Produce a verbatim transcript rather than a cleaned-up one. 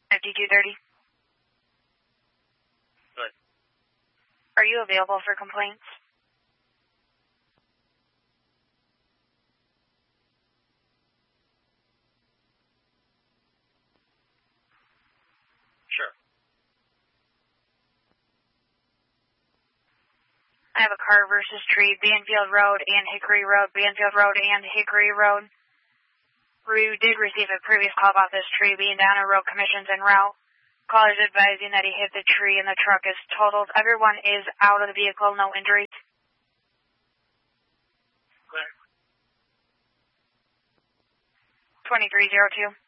fifty-two thirty. Good. Are you available for complaints? Sure. I have a car versus tree, Banfield Road and Hickory Road, Banfield Road and Hickory Road. We did receive a previous call about this tree being down in road commissions en route. Caller is advising that he hit the tree and the truck is totaled. Everyone is out of the vehicle, no injuries. Clear. twenty-three oh two.